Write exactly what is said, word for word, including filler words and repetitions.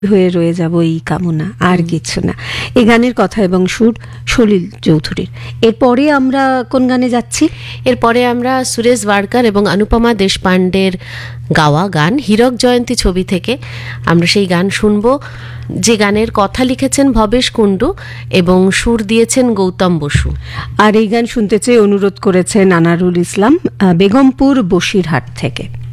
হয়ে রয়ে যাব এই কামনা, আর কিছু না। এই গানের কথা এবং সুর সলিল চৌধুরীর। এরপরে আমরা কোন গানে যাচ্ছি? এরপরে আমরা সুরেশ ওয়াডকার এবং অনুপমা দেশপান্ডের গাওয়া গান হীরক জয়ন্তী ছবি থেকে আমরা সেই গান শুনব, যে গানের কথা লিখেছেন ভবেশ কুণ্ডু এবং সুর দিয়েছেন গৌতম বসু। আর এই গান শুনতে চেয়ে অনুরোধ করেছেন আনারুল ইসলাম বেগমপুর বসিরহাট থেকে।